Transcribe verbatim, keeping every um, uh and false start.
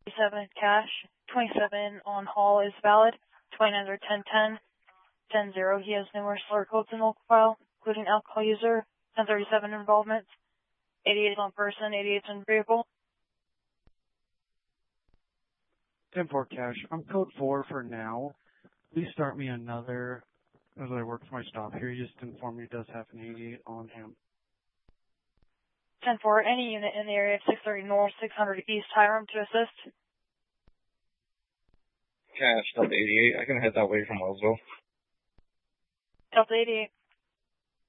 seven cash, twenty-seven on Hall is valid, twenty-nine or ten ten, ten zero. He has numerous slur codes in the local file, including alcohol user, ten thirty-seven involvement, eighty-eight on person, eighty-eight on vehicle. ten four cash. I'm code four for now. Please start me another as I work for my stop here. You just informed me he does have an eighty-eight on him. ten four, any unit in the area of six thirty North, six hundred East Hiram to assist. Cash, Delta eighty-eight. I can head that way from Wellsville. Delta eighty-eight.